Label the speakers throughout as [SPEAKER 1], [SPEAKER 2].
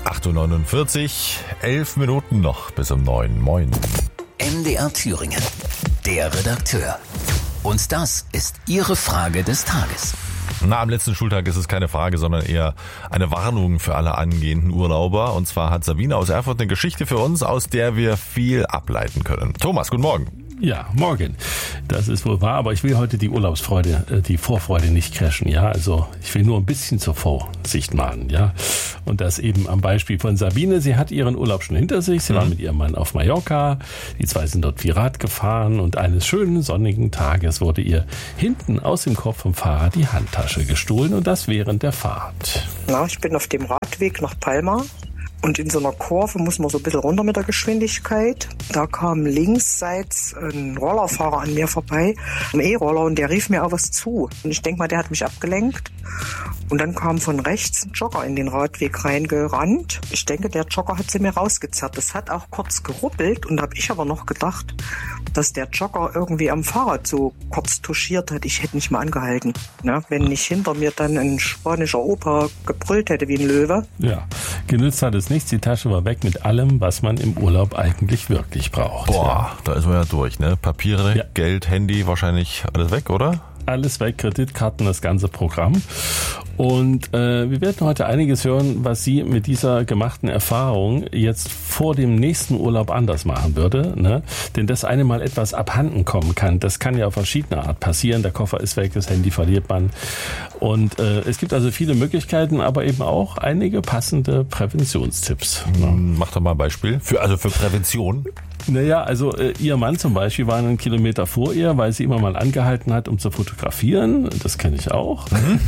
[SPEAKER 1] 8.49 Uhr, 11 Minuten noch bis um 9. Moin.
[SPEAKER 2] MDR Thüringen, der Redakteur. Und das ist Ihre Frage des Tages.
[SPEAKER 1] Na, am letzten Schultag ist es keine Frage, sondern eher eine Warnung für alle angehenden Urlauber. Und zwar hat Sabine aus Erfurt eine Geschichte für uns, aus der wir viel ableiten können. Thomas, guten Morgen.
[SPEAKER 3] Ja, morgen. Das ist wohl wahr, aber ich will heute die Urlaubsfreude, die Vorfreude nicht crashen, ja. Also ich will nur ein bisschen zur Vorsicht mahnen, ja. Und das eben am Beispiel von Sabine. Sie hat ihren Urlaub schon hinter sich. Sie war mit ihrem Mann auf Mallorca. Die zwei sind dort Rad gefahren und eines schönen sonnigen Tages wurde ihr hinten aus dem Kopf vom Fahrrad die Handtasche gestohlen und das während der Fahrt.
[SPEAKER 4] Na, ich bin auf dem Radweg nach Palma. Und in so einer Kurve muss man so ein bisschen runter mit der Geschwindigkeit. Da kam linksseits ein Rollerfahrer an mir vorbei, ein E-Roller, und der rief mir auch was zu. Und ich denke mal, der hat mich abgelenkt. Und dann kam von rechts ein Jogger in den Radweg reingerannt. Ich denke, der Jogger hat sie mir rausgezerrt. Das hat auch kurz geruppelt und da habe ich aber noch gedacht, dass der Jogger irgendwie am Fahrrad so kurz touchiert hat. Ich hätte nicht mal angehalten. Na, wenn nicht hinter mir dann ein spanischer Opa gebrüllt hätte wie ein Löwe.
[SPEAKER 3] Ja, genützt hat es nichts. Die Tasche war weg mit allem, was man im Urlaub eigentlich wirklich braucht.
[SPEAKER 1] Boah, da ist man ja durch, ne? Papiere, ja. Geld, Handy, wahrscheinlich alles weg, oder?
[SPEAKER 3] Alles weg, Kreditkarten, das ganze Programm. Und wir werden heute einiges hören, was sie mit dieser gemachten Erfahrung jetzt vor dem nächsten Urlaub anders machen würde. Ne? Denn dass einem mal etwas abhanden kommen kann, das kann ja auf verschiedene Art passieren. Der Koffer ist weg, das Handy verliert man. Und es gibt also viele Möglichkeiten, aber eben auch einige passende Präventionstipps.
[SPEAKER 1] Mach doch mal ein Beispiel. Für Prävention.
[SPEAKER 3] Naja, also ihr Mann zum Beispiel war einen Kilometer vor ihr, weil sie immer mal angehalten hat, um zu fotografieren. Das kenne ich auch.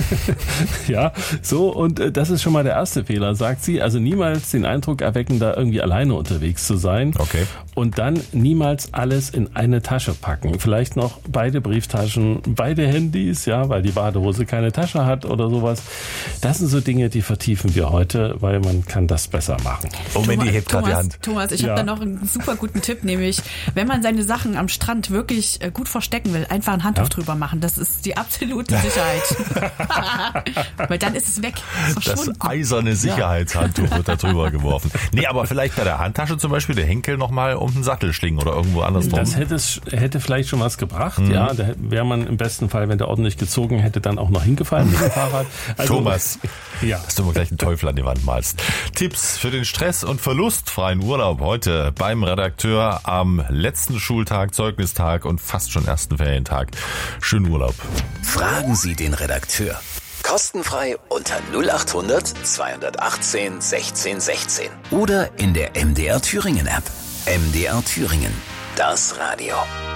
[SPEAKER 3] Ja, so, und das ist schon mal der erste Fehler, sagt sie. Also niemals den Eindruck erwecken, da irgendwie alleine unterwegs zu sein.
[SPEAKER 1] Okay.
[SPEAKER 3] Und dann niemals alles in eine Tasche packen. Vielleicht noch beide Brieftaschen, beide Handys, ja, weil die Badehose keine Tasche hat oder sowas. Das sind so Dinge, die vertiefen wir heute, weil man kann das besser machen.
[SPEAKER 1] Oh, Mandy hebt gerade die Hand.
[SPEAKER 5] Thomas, ich habe da noch einen super guten Tipp, nämlich, wenn man seine Sachen am Strand wirklich gut verstecken will, einfach ein Handtuch drüber machen. Das ist die absolute Sicherheit. Weil dann ist es weg.
[SPEAKER 1] Das eiserne Sicherheitshandtuch wird da drüber geworfen. Nee, aber vielleicht bei der Handtasche zum Beispiel der Henkel nochmal um den Sattel schlingen oder irgendwo anders drum.
[SPEAKER 3] Das hätte vielleicht schon was gebracht, ja. Da wäre man im besten Fall, wenn der ordentlich gezogen hätte, dann auch noch hingefallen mit dem Fahrrad. Also,
[SPEAKER 1] Thomas, ja, dass du mir gleich einen Teufel an die Wand malst. Tipps für den stress- und verlustfreien Urlaub heute beim Redakteur am letzten Schultag, Zeugnistag und fast schon ersten Ferientag. Schönen Urlaub.
[SPEAKER 2] Fragen Sie den Redakteur. Kostenfrei unter 0800 218 16 16 oder in der MDR Thüringen App. MDR Thüringen, das Radio.